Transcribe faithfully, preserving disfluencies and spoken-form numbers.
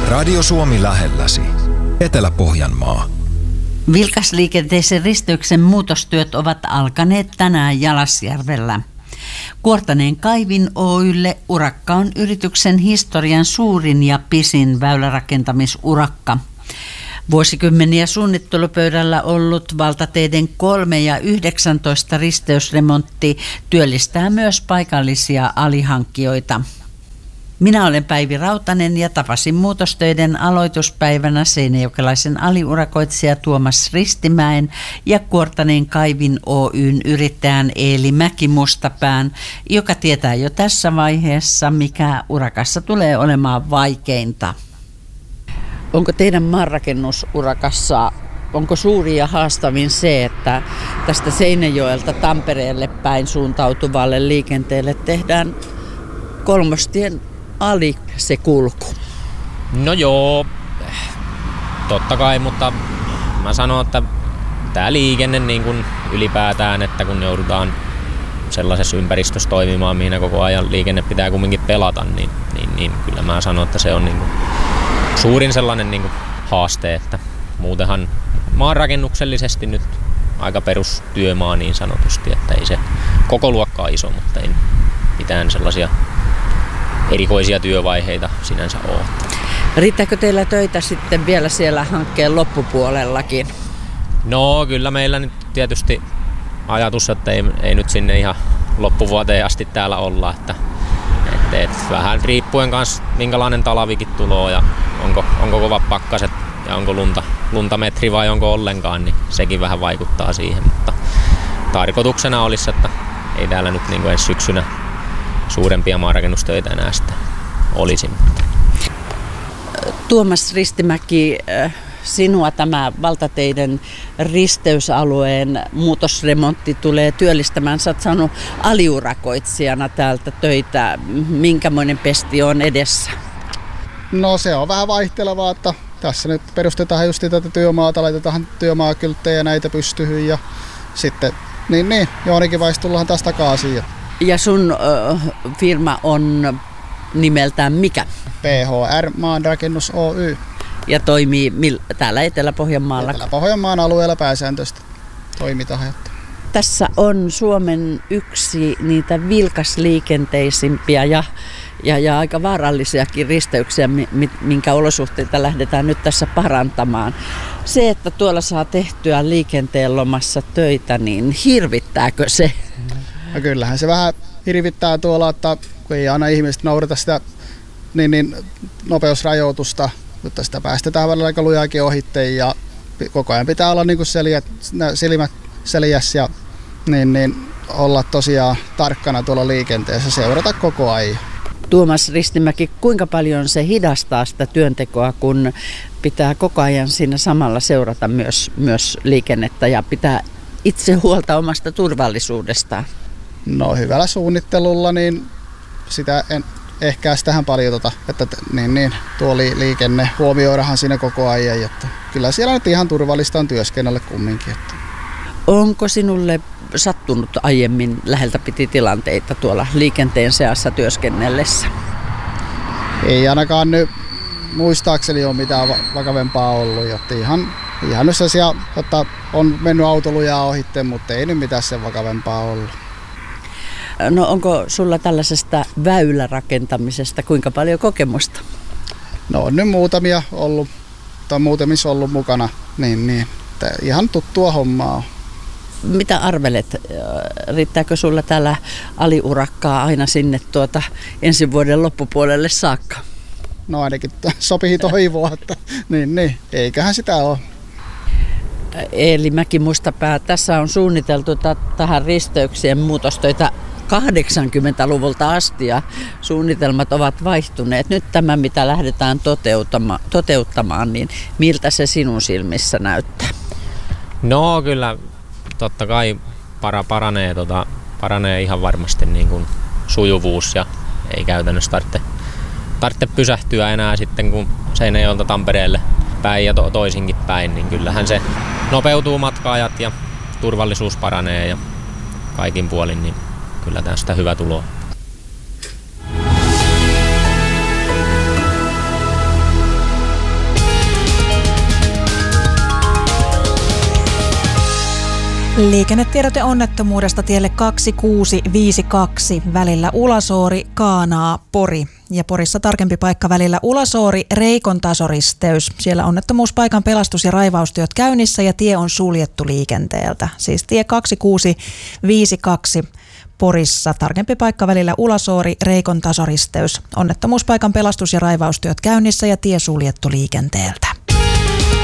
Radio Suomi lähelläsi. Etelä-Pohjanmaa. Vilkasliikenteisen risteyksen muutostyöt ovat alkaneet tänään Jalasjärvellä. Kuortaneen kaivin Oy:lle urakka on yrityksen historian suurin ja pisin väylärakentamisurakka. Vuosikymmeniä suunnittelupöydällä ollut valtateiden kolme ja yhdeksäntoista risteysremontti työllistää myös paikallisia alihankkijoita. Minä olen Päivi Rautanen ja tapasin muutostöiden aloituspäivänä seinäjokelaisen aliurakoitsija Tuomas Ristimäen ja Kuortaneen kaivin Oy:n yrittäjän Eeli Mäki-Mustapään, joka tietää jo tässä vaiheessa, mikä urakassa tulee olemaan vaikeinta. Onko teidän maanrakennusurakassa, onko suuri ja haastavin se, että tästä Seinäjoelta Tampereelle päin suuntautuvalle liikenteelle tehdään kolmostien ali se kulku? No joo, totta kai, mutta mä sanon, että tämä liikenne niin kuin ylipäätään, että kun joudutaan sellaisessa ympäristössä toimimaan, mihin koko ajan liikenne pitää kumminkin pelata, niin, niin, niin kyllä mä sanon, että se on niin kuin suurin sellainen niin kuin haaste, että muutenhan maanrakennuksellisesti nyt aika perustyömaa niin sanotusti, että ei se koko luokkaa iso, mutta ei mitään sellaisia erikoisia työvaiheita sinänsä ole. Riittääkö teillä töitä sitten vielä siellä hankkeen loppupuolellakin? No kyllä meillä nyt tietysti ajatus, että ei, ei nyt sinne ihan loppuvuoteen asti täällä olla, että et, et, vähän riippuen kanssa minkälainen talavikin tulee ja onko, onko kovat pakkaset ja onko lunta, luntametri vai onko ollenkaan, niin sekin vähän vaikuttaa siihen, mutta tarkoituksena olisi, että ei täällä nyt niin kuin ensi syksynä suurempia maanrakennustöitä enää sitten olisi. Tuomas Ristimäki, sinua tämä valtateiden risteysalueen muutosremontti tulee työllistämään. Sä oot saanut aliurakoitsijana täältä töitä. Minkämoinen pesti on edessä? No se on vähän vaihtelevaa, että tässä nyt perustetaan just tätä työmaata, laitetaan työmaakylttejä ja näitä pystyyn ja sitten niin, niin johonkin vaiheessa tullaan taas takaisin. Ja sun ö, firma on nimeltään mikä? P H R Maanrakennus Oy. Ja toimii mil, täällä Etelä-Pohjanmaalla? Etelä-Pohjanmaan alueella pääsääntöisesti toimitaan. Tässä on Suomen yksi niitä vilkasliikenteisimpiä ja, ja, ja aika vaarallisiakin risteyksiä, minkä olosuhteita lähdetään nyt tässä parantamaan. Se, että tuolla saa tehtyä liikenteen lomassa töitä, niin hirvittääkö se? No kyllähän se vähän hirvittää tuolla, että kun ei aina ihmiset noudata sitä niin, niin nopeusrajoitusta, mutta sitä päästetään välillä aika lujaakin ohitte ja koko ajan pitää olla niin kuin seljät, silmät seljässä ja niin, niin olla tosiaan tarkkana tuolla liikenteessä, seurata koko ajan. Tuomas Ristimäki, kuinka paljon se hidastaa sitä työntekoa, kun pitää koko ajan siinä samalla seurata myös, myös liikennettä ja pitää itse huolta omasta turvallisuudestaan? No hyvällä suunnittelulla niin sitä en ehkäistähän paljon, tota, että niin, niin, tuo liikenne huomioidahan siinä koko ajan. Että kyllä siellä nyt ihan turvallista on työskennellä kumminkin. Että. Onko sinulle sattunut aiemmin läheltä piti tilanteita tuolla liikenteen seassa työskennellessä? Ei ainakaan nyt muistaakseni ole mitään vakavempaa ollut. Että ihan, ihan nyt sellaisia, että on mennyt autolujaa ohitte, mutta ei nyt mitään sen vakavempaa ollut. No onko sulla tällaisesta väylärakentamisesta kuinka paljon kokemusta? No on nyt muutamia ollut, tai muutamissa ollut mukana, niin, niin ihan tuttua hommaa. Mitä arvelet, riittääkö sulla täällä aliurakkaa aina sinne tuota ensi vuoden loppupuolelle saakka? No ainakin sopii toivoa, että niin, niin, eiköhän sitä ole. Eeli Mäki-Mustapää, tässä on suunniteltu t- tähän risteyksien muutostöitä kahdeksankymmentäluvulta asti ja suunnitelmat ovat vaihtuneet. Nyt tämä, mitä lähdetään toteuttama- toteuttamaan, niin miltä se sinun silmissä näyttää? No kyllä, totta kai para, paranee, tota, paranee ihan varmasti niin kuin sujuvuus ja ei käytännössä tarvitse, tarvitse pysähtyä enää sitten, kun Seinäjoelta Tampereelle päin ja to, toisinkin päin, niin kyllähän se nopeutuu matka-ajat ja turvallisuus paranee ja kaikin puolin, niin kyllä tästä hyvä tulo. Liikennetiedote onnettomuudesta tielle kaksi kuusi viisi kaksi välillä Ulasoori, Kaanaa, Pori. Ja Porissa tarkempi paikka välillä Ulasoori, Reikon tasoristeys. Siellä onnettomuuspaikan pelastus- ja raivaustyöt käynnissä ja tie on suljettu liikenteeltä. Siis tie kaksi kuusi viisi kaksi Porissa. Tarkempi paikka välillä Ulasoori, Reikon tasoristeys. Onnettomuuspaikan pelastus- ja raivaustyöt käynnissä ja tie suljettu liikenteeltä.